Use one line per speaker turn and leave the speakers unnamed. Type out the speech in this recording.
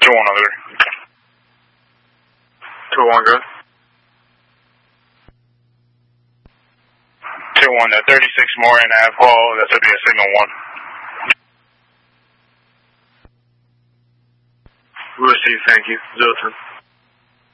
2-1 on the way.
2-1, good.
2-1, 36 more and a half call. That should be a signal 1.
We'll receive, thank you. 010.